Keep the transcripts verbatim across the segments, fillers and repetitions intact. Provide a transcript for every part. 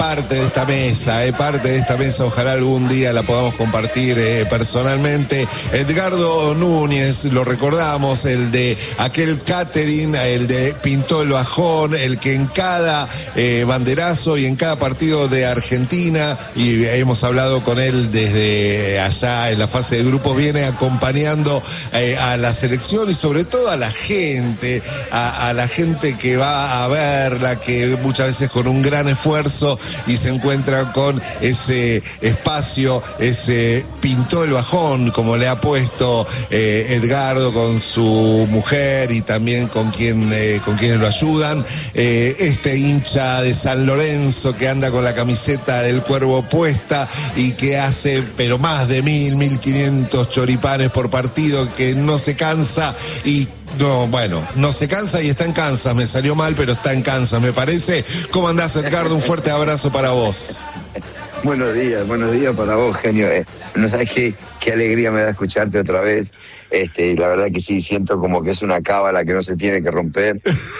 parte de esta mesa, eh, parte de esta mesa, ojalá algún día la podamos compartir eh, personalmente. Edgardo Núñez, lo recordamos, el de aquel catering, el de pintó el bajón, el que en cada eh, banderazo y en cada partido de Argentina, y hemos hablado con él desde allá en la fase de grupos, viene acompañando eh, a la selección y sobre todo a la gente, a, a la gente que va a verla, que muchas veces con un gran esfuerzo y se encuentra con ese espacio, ese pintó el bajón, como le ha puesto eh, Edgardo con su mujer y también con quien eh, con quienes lo ayudan, eh, este hincha de San Lorenzo que anda con la camiseta del Cuervo puesta y que hace pero más de mil, mil quinientos choripanes por partido, que no se cansa y no, bueno, no se cansa y está en Kansas, me salió mal, pero está en Kansas, me parece. ¿Cómo andás, Edgardo? Un fuerte abrazo para vos. Buenos días, buenos días para vos, genio. Eh, no sabes qué, qué alegría me da escucharte otra vez. Este, y la verdad que sí, siento como que es una cábala que no se tiene que romper.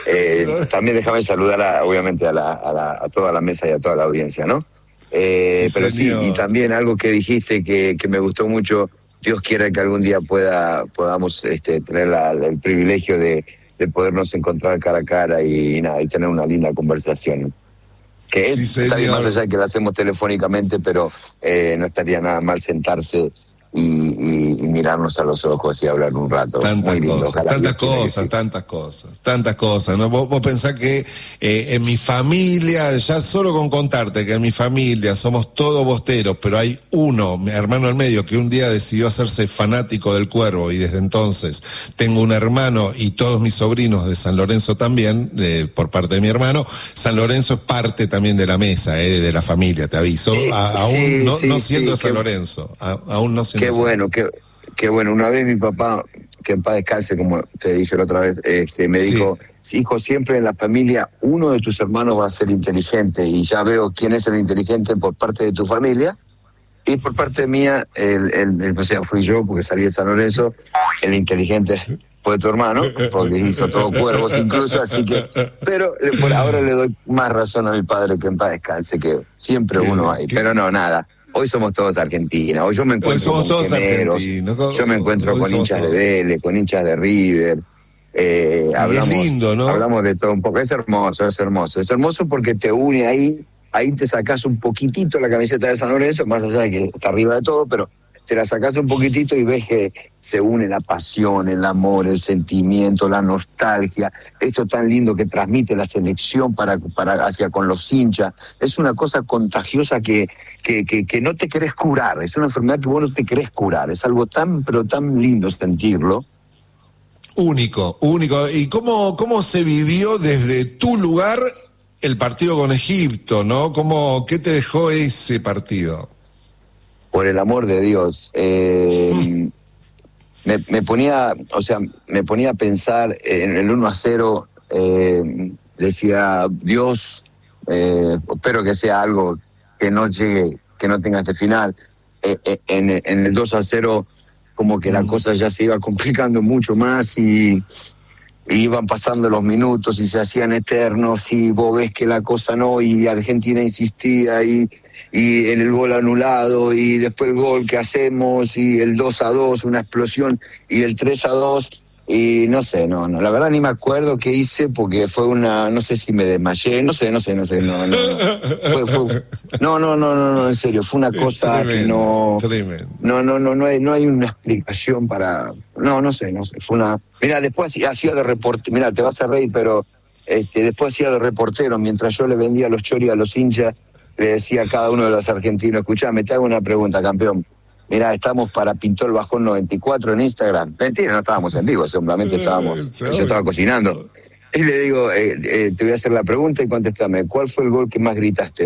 Eh, también déjame saludar, a, obviamente, a, la, a, la, a toda la mesa y a toda la audiencia, ¿no? Eh, sí, pero señor. Sí, y también algo que dijiste que, que me gustó mucho. Dios quiera que algún día pueda podamos este, tener la, el privilegio de, de podernos encontrar cara a cara y, y nada, y tener una linda conversación. Que es, sí, está bien, más allá de que la hacemos telefónicamente, pero eh, no estaría nada mal sentarse y, y, y mirarnos a los ojos y hablar un rato. Tantas Muy lindo, cosas, tantas cosas, tantas cosas, tantas cosas, ¿no? Vos, vos pensás que eh, en mi familia, ya solo con contarte que en mi familia somos todos bosteros, pero hay uno, mi hermano al medio, que un día decidió hacerse fanático del Cuervo y desde entonces tengo un hermano y todos mis sobrinos de San Lorenzo también, eh, por parte de mi hermano. San Lorenzo es parte también de la mesa, eh, de la familia, te aviso, sí, a, aún sí, no, sí, no siendo sí, San que... Lorenzo, a, aún no siendo Qué bueno, qué, qué bueno. Una vez mi papá, que en paz descanse, como te dije la otra vez, este, me sí. dijo, hijo, siempre en la familia uno de tus hermanos va a ser inteligente, y ya veo quién es el inteligente por parte de tu familia, y por parte mía, el, el, el, o sea, fui yo, porque salí de San Lorenzo, el inteligente fue tu hermano, porque hizo todo Cuervos incluso, así que, pero por ahora le doy más razón a mi padre, que en paz descanse, que siempre ¿Qué, uno hay, qué? Pero no, nada. Hoy somos todos Argentina, hoy yo me encuentro somos con todos gemeros, argentinos, yo me encuentro con hinchas todos. de Vélez, con hinchas de River, eh, hablamos, es lindo, ¿no? hablamos de todo un poco, es hermoso, es hermoso, es hermoso porque te une ahí, ahí te sacás un poquitito la camiseta de San Lorenzo, más allá de que está arriba de todo, pero te la sacás un poquitito y ves que se une la pasión, el amor, el sentimiento, la nostalgia, esto tan lindo que transmite la selección para, para hacia con los hinchas. Es una cosa contagiosa que, que, que, que no te querés curar, es una enfermedad que vos no te querés curar, es algo tan, pero tan lindo sentirlo. Único, único. ¿Y cómo, cómo se vivió desde tu lugar el partido con Egipto, no? ¿Cómo, qué te dejó ese partido? Por el amor de Dios, eh, mm. me, me ponía, o sea, me ponía a pensar en el uno a cero, eh, decía, Dios, eh, espero que sea algo que no llegue, que no tenga este final. Eh, eh, en, en el dos a cero, como que mm. la cosa ya se iba complicando mucho más y, y iban pasando los minutos y se hacían eternos y vos ves que la cosa no, y Argentina insistía y... y en el gol anulado, y después el gol que hacemos, y el dos a dos, una explosión, y el tres a dos, y no sé, no, no, la verdad ni me acuerdo qué hice, porque fue una, no sé si me desmayé, no sé, no sé, no sé, no, no, no, fue, fue, no, no, no, no, no, en serio, fue una cosa tremendo, que no, tremendo. no, no, no, no hay, no hay una explicación para, no, no sé, no sé, fue una, mira, después hacía de reportero, mira, te vas a reír, pero este, después hacía de reportero, mientras yo le vendía los choris a los hinchas, le decía a cada uno de los argentinos, escuchame, te hago una pregunta, campeón. Mirá, estamos para Pintó el Bajón noventa y cuatro en Instagram. Mentira, no estábamos en vivo, seguramente estábamos, yo estaba cocinando. Y le digo, eh, eh, te voy a hacer la pregunta y contéstame, ¿cuál fue el gol que más gritaste?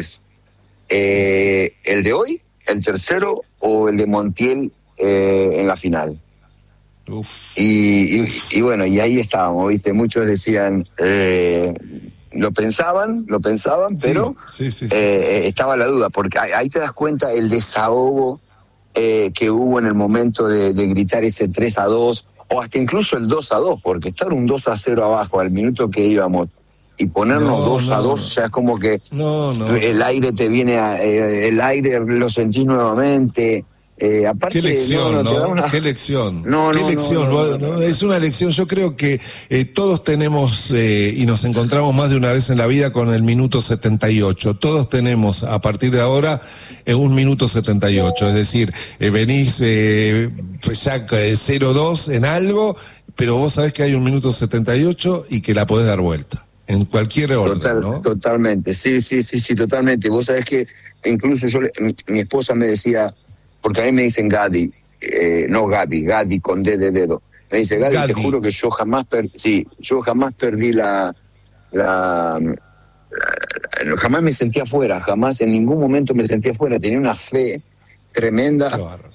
Eh, ¿El de hoy, el tercero, o el de Montiel eh, en la final? Uf. Y, y, y bueno, y ahí estábamos, ¿viste? Muchos decían... Eh, lo pensaban, lo pensaban, pero sí, sí, sí, eh, sí, sí, sí. estaba la duda, porque ahí te das cuenta el desahogo eh, que hubo en el momento de, de gritar ese tres a dos, o hasta incluso el dos a dos, porque estar un dos a cero abajo al minuto que íbamos, y ponernos No, dos no, a dos, ya es como que no, no. el aire te viene, a, eh, el aire lo sentís nuevamente. Eh, aparte, Qué lección, no, ¿no? no, te da una... Qué lección. No, Qué no, lección. no, no, ¿no? no, no. Es una lección. Yo creo que eh, todos tenemos eh, y nos encontramos más de una vez en la vida con el minuto setenta y ocho. Todos tenemos a partir de ahora eh, un minuto setenta y ocho. Es decir, eh, venís eh, pues ya eh, cero dos en algo, pero vos sabés que hay un minuto setenta y ocho y que la podés dar vuelta. En cualquier orden, Total, ¿no? Totalmente, sí, sí, sí, sí, totalmente. Vos sabés que incluso yo, mi, mi esposa me decía, porque a mí me dicen Gadi, eh, no Gaby, Gadi con D de dedo. Me dice, Gadi, Gadi. te juro que yo jamás perdí, sí, yo jamás perdí la, la, la, la, jamás me sentía afuera, jamás en ningún momento me sentía afuera. Tenía una fe tremenda. Qué bárbaro.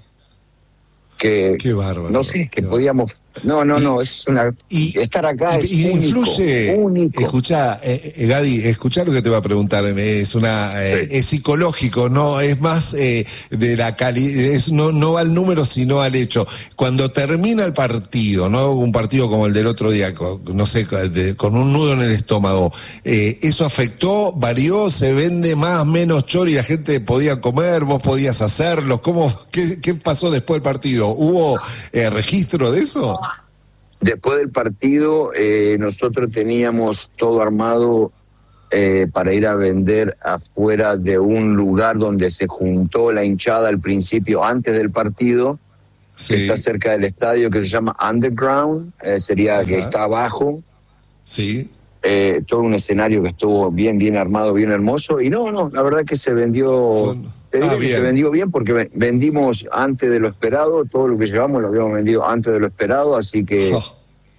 Que, Qué bárbaro. No sé, que qué podíamos... No, no, y, no, es una... Y, estar acá y, es y único, influye, único. Escuchá, eh, eh, Gadi, escuchá lo que te voy a preguntar, es una eh, Sí. es psicológico, no es más eh, de la calidad, no, no va al número sino al hecho. Cuando termina el partido, no un partido como el del otro día, con, no sé, de, con un nudo en el estómago, eh, ¿eso afectó, varió, se vende más, menos chori, la gente podía comer, vos podías hacerlo? ¿Cómo, qué, qué pasó después del partido? ¿Hubo eh, registro de eso? Después del partido, eh, nosotros teníamos todo armado eh, para ir a vender afuera de un lugar donde se juntó la hinchada al principio, antes del partido, Sí. que está cerca del estadio, que se llama Underground, eh, sería Ajá. que está abajo. Sí. Eh, todo un escenario que estuvo bien, bien armado, bien hermoso. Y no, no, la verdad que se vendió... Fue... Te digo Ah, que bien. se vendió bien porque vendimos antes de lo esperado, todo lo que llevamos lo habíamos vendido antes de lo esperado, así que Oh.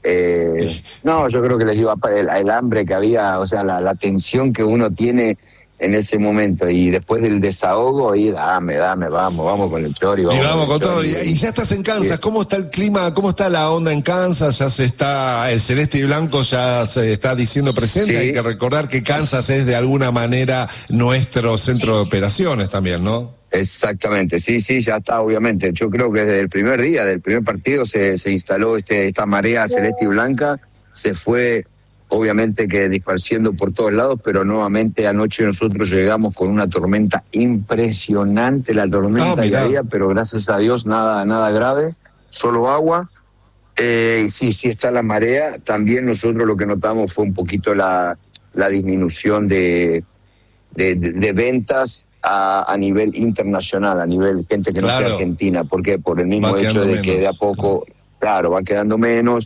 eh, no, yo creo que les iba el, el hambre que había, o sea, la, la tensión que uno tiene en ese momento, y después del desahogo, y dame, dame, vamos, vamos con el chori. Y vamos con todo. chori. Y, y ya estás en Kansas. Sí. ¿Cómo está el clima? ¿Cómo está la onda en Kansas? Ya se está, el celeste y blanco ya se está diciendo presente. Sí. Hay que recordar que Kansas es de alguna manera nuestro centro de operaciones también, ¿no? Exactamente, sí, sí, ya está, obviamente. Yo creo que desde el primer día, del primer partido, se, se instaló este esta marea celeste y blanca, se fue, obviamente, que disparciendo por todos lados, pero nuevamente anoche nosotros llegamos con una tormenta impresionante, la tormenta Ah, mirá. caía, pero gracias a Dios nada, nada grave, solo agua. Eh, y sí, sí está la marea. También nosotros lo que notamos fue un poquito la, la disminución de, de, de, de ventas A, a nivel internacional, a nivel gente que Claro. no sea argentina. ¿Por qué? Por el mismo Va hecho quedando de que menos, de a poco, claro, van quedando menos,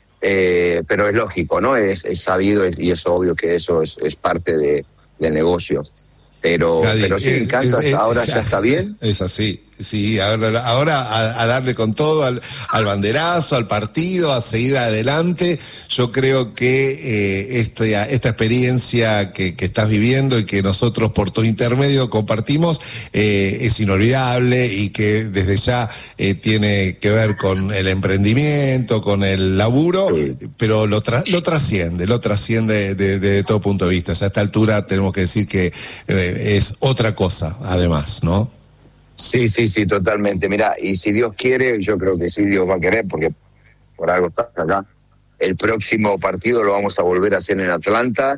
eh, pero es lógico, ¿no? Es, es sabido y es obvio que eso es, es parte de, del negocio. Pero, Gadi, pero sí, en eh, Kansas eh, eh, ahora ya está bien. Es así, sí, ahora, ahora a, a darle con todo al, al banderazo, al partido, a seguir adelante. Yo creo que eh, esta, esta experiencia que, que estás viviendo y que nosotros por tu intermedio compartimos eh, es inolvidable, y que desde ya eh, tiene que ver con el emprendimiento, con el laburo, Sí. pero lo, tra lo trasciende, lo trasciende de, de, de todo punto de vista. Ya a esta altura tenemos que decir que eh, es otra cosa, además, ¿no? Sí, sí, sí, totalmente. Mira, y si Dios quiere, yo creo que sí, Dios va a querer, porque por algo estás acá. El próximo partido lo vamos a volver a hacer en Atlanta.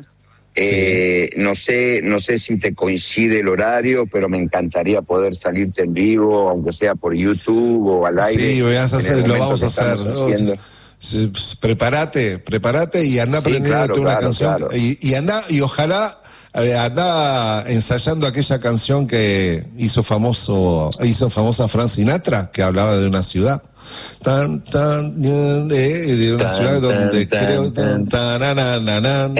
Eh, sí. No sé, no sé si te coincide el horario, pero me encantaría poder salirte en vivo, aunque sea por YouTube o al aire. Sí, voy a hacer, lo vamos a hacer. Haciendo. Sí, prepárate, prepárate y anda aprendiéndote sí, claro, una claro, canción. Claro. Y, y anda, y ojalá anda ensayando aquella canción que hizo famoso, hizo famosa Frank Sinatra, que hablaba de una ciudad. Tan, tan, de, de una tan, ciudad donde tan, creo tan, tan, tan,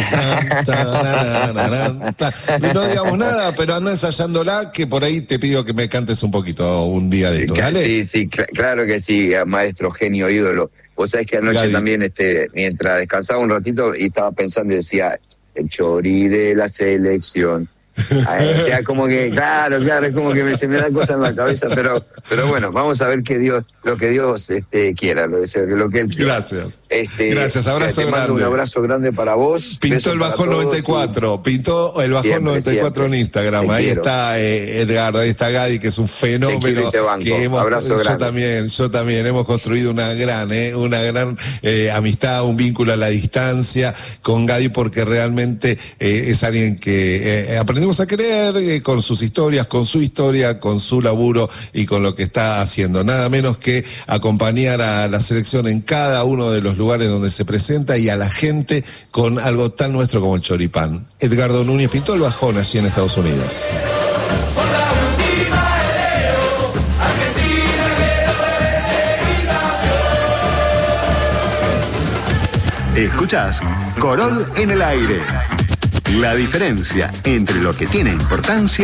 tan, tan, no digamos nada, pero anda ensayándola, que por ahí te pido que me cantes un poquito un día de esto, ¿dale? Sí, sí, cl claro que sí, maestro, genio, ídolo. Vos sabés que anoche Gadi. También, este, mientras descansaba un ratito y estaba pensando y decía, el chori de la selección, O sea, como que, claro, claro, es como que me, se me dan cosas en la cabeza, pero pero bueno, vamos a ver que Dios, lo que Dios este, quiera, lo, lo que Él quiera. Gracias. Este, Gracias, abrazo te mando grande. un abrazo grande para vos. Pintó el Bajón noventa y cuatro, y... pintó el Bajón siempre, noventa y cuatro siempre. En Instagram. Te ahí quiero. Está eh, Edgardo, ahí está Gadi, que es un fenómeno. Que hemos, abrazo yo grande. también, yo también, hemos construido una gran, eh, una gran eh, amistad, un vínculo a la distancia con Gadi, porque realmente eh, es alguien que eh, aprendimos a querer eh, con sus historias, con su historia, con su laburo y con lo que está haciendo. Nada menos que acompañar a la selección en cada uno de los lugares donde se presenta y a la gente con algo tan nuestro como el choripán. Edgardo Núñez pintó el Bajón allí en Estados Unidos. Escuchás Corol en el aire. La diferencia entre lo que tiene importancia